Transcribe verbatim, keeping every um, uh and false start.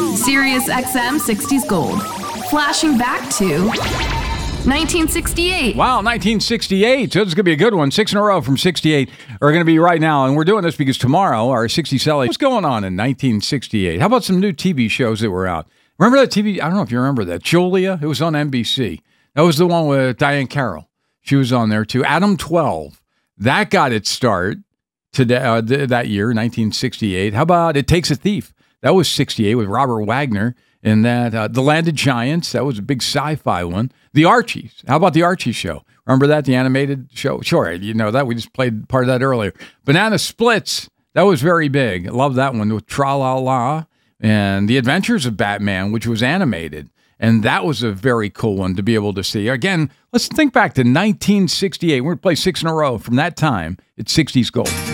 Sirius X M sixties Gold. Flashing back to nineteen sixty-eight. Wow, nineteen sixty-eight. So this is going to be a good one. Six in a row from sixty-eight are going to be right now. And we're doing this because tomorrow, our sixty Celly. What's going on in nineteen sixty-eight? How about some new T V shows that were out? Remember that T V? I don't know if you remember that. Julia? It was on N B C. That was the one with Diane Carroll. She was on there too. Adam twelve. That got its start today, uh, th- that year, nineteen sixty-eight. How about It Takes a Thief? That was sixty-eight with Robert Wagner. And that, uh, The Land of Giants, that was a big sci-fi one. The Archies. How about The Archie Show? Remember that, the animated show? Sure, you know that. We just played part of that earlier. Banana Splits, that was very big. I love that one with Tra-La-La. And The Adventures of Batman, which was animated. And that was a very cool one to be able to see. Again, let's think back to nineteen sixty-eight. We're going to play six in a row from that time. It's sixties Gold.